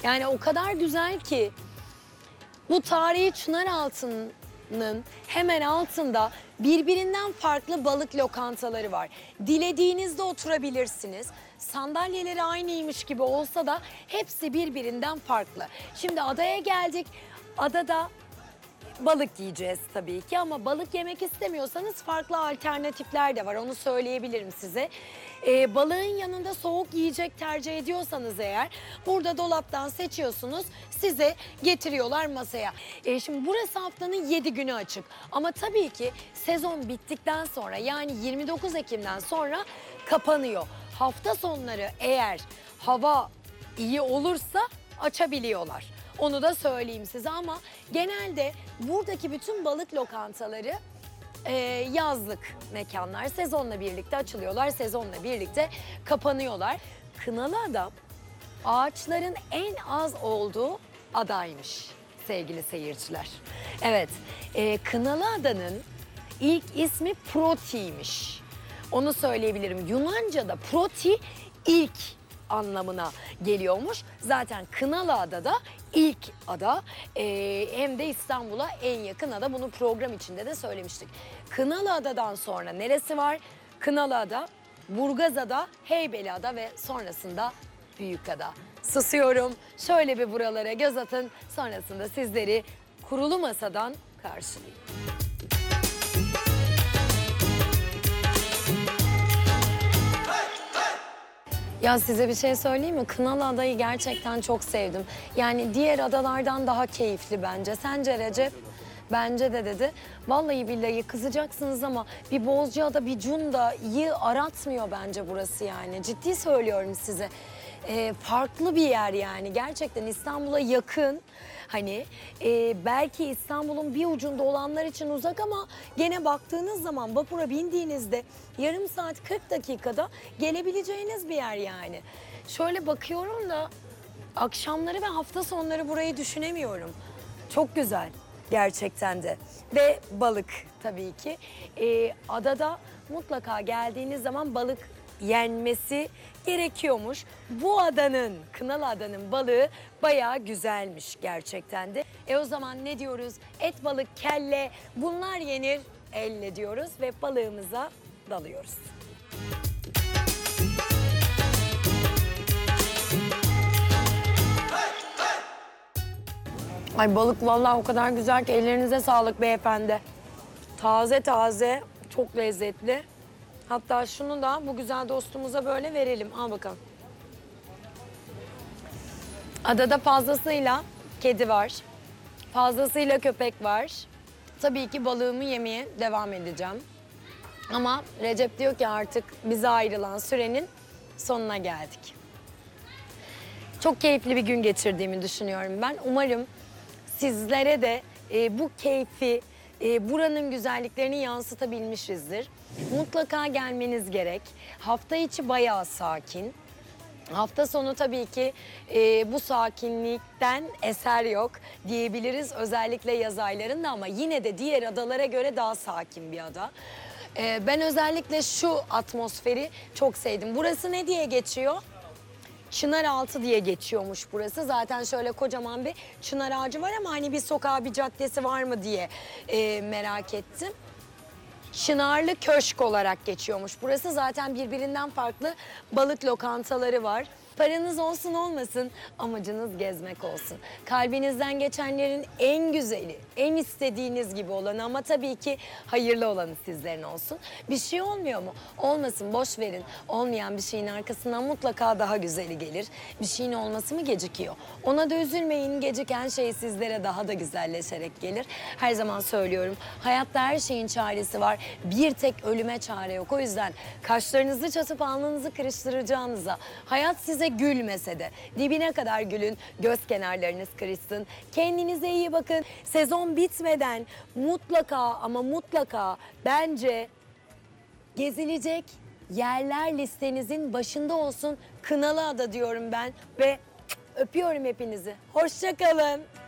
Yani o kadar güzel ki bu tarihi Çınaraltı'nın hemen altında birbirinden farklı balık lokantaları var. Dilediğinizde oturabilirsiniz. Sandalyeleri aynıymış gibi olsa da hepsi birbirinden farklı. Şimdi adaya geldik. Adada balık yiyeceğiz tabii ki ama balık yemek istemiyorsanız farklı alternatifler de var, onu söyleyebilirim size. Balığın yanında soğuk yiyecek tercih ediyorsanız eğer burada dolaptan seçiyorsunuz, size getiriyorlar masaya. Şimdi burası haftanın 7 günü açık ama tabii ki sezon bittikten sonra, yani 29 Ekim'den sonra kapanıyor. Hafta sonları eğer hava iyi olursa açabiliyorlar. Onu da söyleyeyim size ama genelde buradaki bütün balık lokantaları yazlık mekanlar. Sezonla birlikte açılıyorlar, sezonla birlikte kapanıyorlar. Kınalıada ağaçların en az olduğu adaymış sevgili seyirciler. Evet, Kınalıada'nın ilk ismi Proti'ymiş. Onu söyleyebilirim. Yunanca'da Proti ilk anlamına geliyormuş. Zaten Kınalıada da ilk ada, hem de İstanbul'a en yakın ada. Bunu program içinde de söylemiştik. Kınalıada'dan sonra neresi var? Kınalıada, Burgazada, Heybeliada ve sonrasında Büyükada. Susuyorum. Şöyle bir buralara göz atın. Sonrasında sizleri kurulu masadan karşılayayım. Ya size bir şey söyleyeyim mi? Kınalı Adayı gerçekten çok sevdim. Yani diğer adalardan daha keyifli bence. Sence Recep? Bence de dedi. Vallahi billahi kızacaksınız ama bir Bozcaada, bir Cunda'yı aratmıyor bence burası yani. Ciddi söylüyorum size. Farklı bir yer yani. Gerçekten İstanbul'a yakın. Hani belki İstanbul'un bir ucunda olanlar için uzak ama gene baktığınız zaman vapura bindiğinizde yarım saat 40 dakikada gelebileceğiniz bir yer yani. Şöyle bakıyorum da akşamları ve hafta sonları burayı düşünemiyorum. Çok güzel gerçekten de. Ve balık tabii ki. Adada mutlaka geldiğiniz zaman balık yenmesi gerekiyormuş. Bu adanın, Kınalıada'nın balığı bayağı güzelmiş gerçekten de. O zaman ne diyoruz? Et, balık, kelle bunlar yenir elle diyoruz ve balığımıza dalıyoruz. Ay balık vallahi o kadar güzel ki, ellerinize sağlık beyefendi. Taze taze, çok lezzetli. Hatta şunu da bu güzel dostumuza böyle verelim. Al bakalım. Adada fazlasıyla kedi var. Fazlasıyla köpek var. Tabii ki balığımı yemeye devam edeceğim. Ama Recep diyor ki artık bize ayrılan sürenin sonuna geldik. Çok keyifli bir gün geçirdiğimi düşünüyorum ben. Umarım sizlere de bu keyfi, buranın güzelliklerini yansıtabilmişizdir. Mutlaka gelmeniz gerek. Hafta içi bayağı sakin. Hafta sonu tabii ki bu sakinlikten eser yok diyebiliriz. Özellikle yaz aylarında ama yine de diğer adalara göre daha sakin bir ada. Ben özellikle şu atmosferi çok sevdim. Burası ne diye geçiyor? Çınaraltı diye geçiyormuş burası. Zaten şöyle kocaman bir çınar ağacı var ama hani bir sokağı, bir caddesi var mı diye merak ettim. Çınarlı Köşk olarak geçiyormuş burası. Zaten birbirinden farklı balık lokantaları var. Paranız olsun olmasın, amacınız gezmek olsun. Kalbinizden geçenlerin en güzeli, en istediğiniz gibi olanı ama tabii ki hayırlı olanı sizlerin olsun. Bir şey olmuyor mu? Olmasın, boş verin. Olmayan bir şeyin arkasından mutlaka daha güzeli gelir. Bir şeyin olması mı gecikiyor? Ona da üzülmeyin, geciken şey sizlere daha da güzelleşerek gelir. Her zaman söylüyorum, hayatta her şeyin çaresi var. Bir tek ölüme çare yok. O yüzden kaşlarınızı çatıp alnınızı kırıştıracağınıza, hayat size gülmese de dibine kadar gülün, göz kenarlarınız kırışsın. Kendinize iyi bakın. Sezon bitmeden mutlaka ama mutlaka bence gezilecek yerler listenizin başında olsun Kınalıada diyorum ben ve öpüyorum hepinizi. Hoşça kalın.